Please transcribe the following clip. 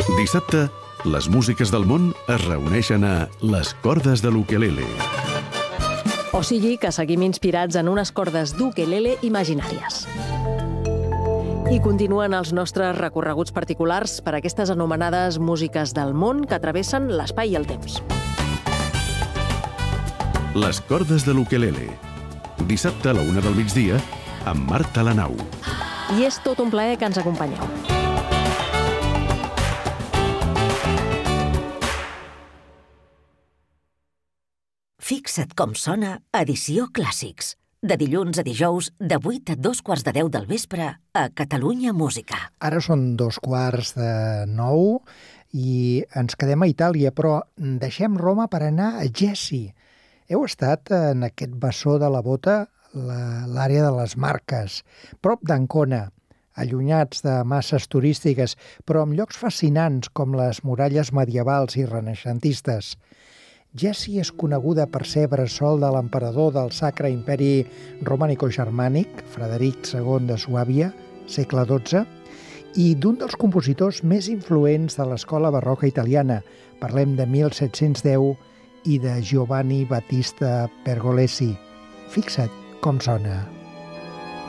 Dissabte, les músiques del món es reuneixen a Les cordes de l'ukelele. O sigui que seguim inspirats en unes cordes d'ukelele imaginàries. I continuen els nostres recorreguts particulars per aquestes anomenades músiques del món que travessen l'espai i el temps. Les cordes de l'ukelele. Dissabte a la 1 del migdia, amb Marta Lanau. I és tot un plaer que ens acompanyeu. Fixa't com sona Edició Clàssics. De dilluns a dijous, de 8 a 2:15 del vespre, a Catalunya Música. Ara són 8:45 i ens quedem a Itàlia, però deixem Roma per anar a Jesi. Heu estat en aquest bessó de la bota, l'àrea de les Marques, prop d'Ancona, allunyats de masses turístiques, però amb llocs fascinants com les muralles medievals i renaixentistes. Jesi és coneguda per ser bressol de l'emperador del Sacre Imperi Romànico-Germànic, Frederic II de Suàbia, segle XII, i d'un dels compositors més influents de l'escola barroca italiana. Parlem de 1710 i de Giovanni Battista Pergolesi. Fixa't com sona.